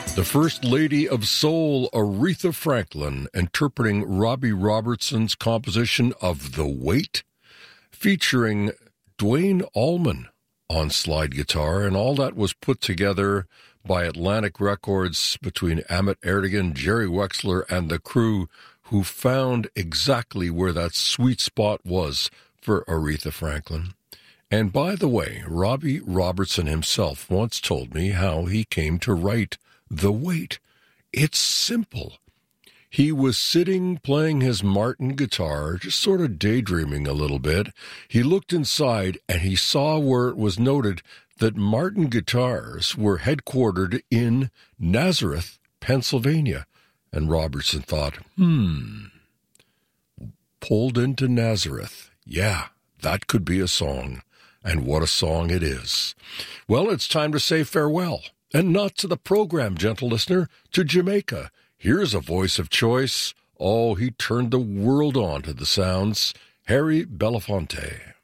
The First Lady of Soul, Aretha Franklin, interpreting Robbie Robertson's composition of The Weight, featuring Duane Allman on slide guitar, and all that was put together by Atlantic Records between Amit Ertegun, Jerry Wexler, and the crew, who found exactly where that sweet spot was for Aretha Franklin. And by the way, Robbie Robertson himself once told me how he came to write The Weight. It's simple. He was sitting playing his Martin guitar, just sort of daydreaming a little bit. He looked inside and he saw where it was noted that Martin Guitars were headquartered in Nazareth, Pennsylvania. And Robertson thought, pulled into Nazareth. Yeah, that could be a song. And what a song it is. Well, it's time to say farewell. And not to the program, gentle listener, to Jamaica. Here's a voice of choice. Oh, he turned the world on to the sounds. Harry Belafonte.